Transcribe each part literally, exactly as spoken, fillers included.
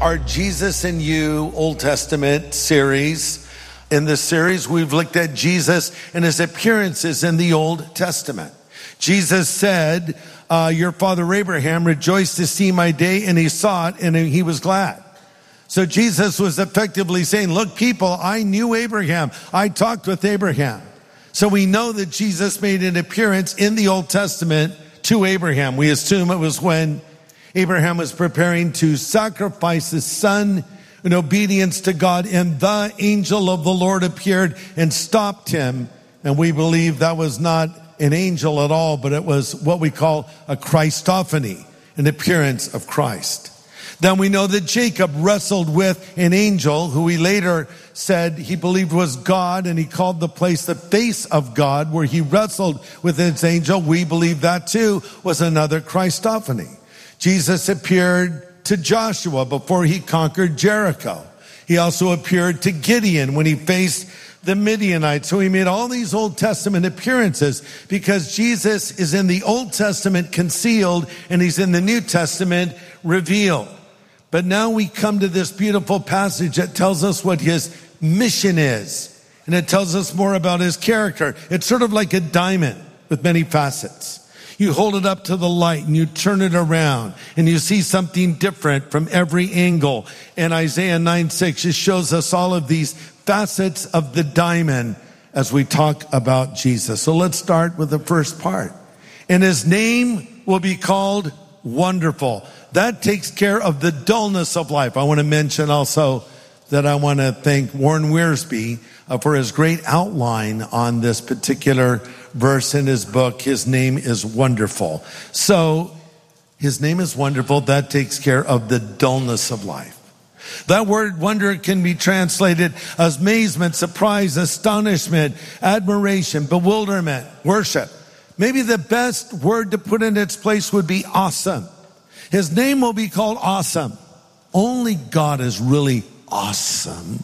Our Jesus and You Old Testament series. In this series, we've looked at Jesus and his appearances in the Old Testament. Jesus said, uh, your father Abraham rejoiced to see my day, and he saw it and he was glad. So Jesus was effectively saying, look, people, I knew Abraham. I talked with Abraham. So we know that Jesus made an appearance in the Old Testament to Abraham. We assume it was when Abraham was preparing to sacrifice his son in obedience to God, and the angel of the Lord appeared and stopped him. And we believe that was not an angel at all, but it was what we call a Christophany, an appearance of Christ. Then we know that Jacob wrestled with an angel who he later said he believed was God, and he called the place the face of God, where he wrestled with his angel. We believe that too was another Christophany. Jesus appeared to Joshua before he conquered Jericho. He also appeared to Gideon when he faced the Midianites. So he made all these Old Testament appearances because Jesus is in the Old Testament concealed and he's in the New Testament revealed. But now we come to this beautiful passage that tells us what his mission is. And it tells us more about his character. It's sort of like a diamond with many facets. You hold it up to the light and you turn it around and you see something different from every angle. And Isaiah nine six just shows us all of these facets of the diamond as we talk about Jesus. So let's start with the first part. And his name will be called Wonderful. That takes care of the dullness of life. I want to mention also that I want to thank Warren Wiersbe uh, for his great outline on this particular verse in his book. His name is Wonderful. So his name is Wonderful. That takes care of the dullness of life. That word wonder can be translated as amazement, surprise, astonishment, admiration, bewilderment, worship. Maybe the best word to put in its place would be awesome. His name will be called Awesome. Only God is really awesome,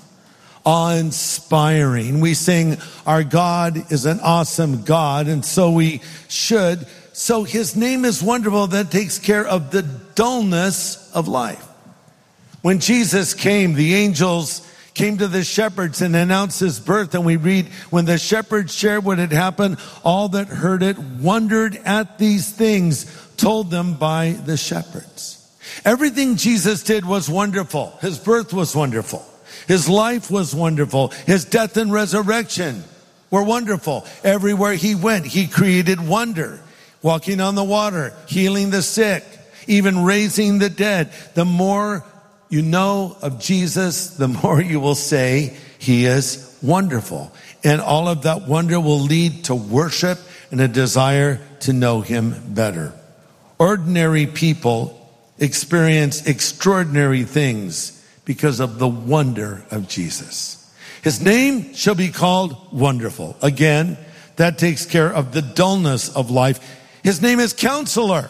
awe-inspiring. We sing, our God is an awesome God, and so we should. So his name is Wonderful. That takes care of the dullness of life. When Jesus came, the angels came to the shepherds and announced his birth. And we read, when the shepherds shared what had happened, all that heard it wondered at these things told them by the shepherds. Everything Jesus did was wonderful. His birth was wonderful. His life was wonderful. His death and resurrection were wonderful. Everywhere he went, he created wonder. Walking on the water, healing the sick, even raising the dead. The more you know of Jesus, the more you will say he is wonderful. And all of that wonder will lead to worship and a desire to know him better. Ordinary people experience extraordinary things because of the wonder of Jesus. His name shall be called Wonderful. Again, that takes care of the dullness of life. His name is Counselor.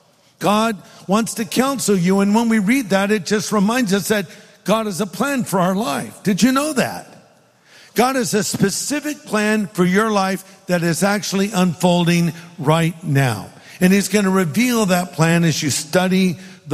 God wants to counsel you. And when we read that, it just reminds us that God has a plan for our life. Did you know that? God has a specific plan for your life that is actually unfolding right now. And he's going to reveal that plan as you study